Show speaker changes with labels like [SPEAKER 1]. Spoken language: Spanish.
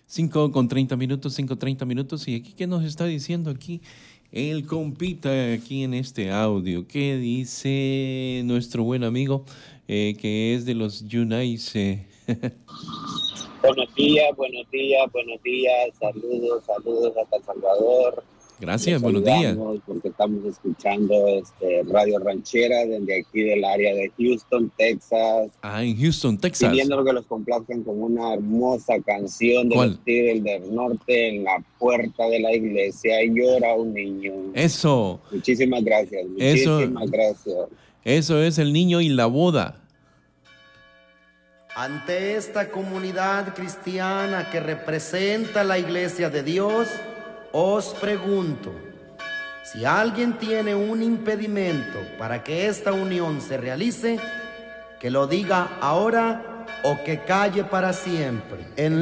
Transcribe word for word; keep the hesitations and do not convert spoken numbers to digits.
[SPEAKER 1] Cinco con treinta minutos, cinco treinta minutos. ¿Y aquí qué nos está diciendo aquí el compita aquí en este audio? ¿Qué dice nuestro buen amigo eh, que es de los Unice?
[SPEAKER 2] Buenos días, buenos días, buenos días. Saludos, saludos hasta El Salvador.
[SPEAKER 1] Gracias,
[SPEAKER 2] Les
[SPEAKER 1] buenos días.
[SPEAKER 2] saludamos porque estamos escuchando este Radio Ranchera desde aquí del área de Houston, Texas.
[SPEAKER 1] Ah, en Houston, Texas.
[SPEAKER 2] Pidiendo que los complazcan con una hermosa canción de
[SPEAKER 1] ¿Cuál?
[SPEAKER 2] los Tigres del Norte. En la puerta de la iglesia llora un niño.
[SPEAKER 1] Eso.
[SPEAKER 2] Muchísimas gracias, muchísimas
[SPEAKER 1] Eso,
[SPEAKER 2] gracias.
[SPEAKER 1] Eso es El Niño y la Boda.
[SPEAKER 3] Ante esta comunidad cristiana que representa la Iglesia de Dios, os pregunto, si alguien tiene un impedimento para que esta unión se realice, que lo diga ahora o que calle para siempre. En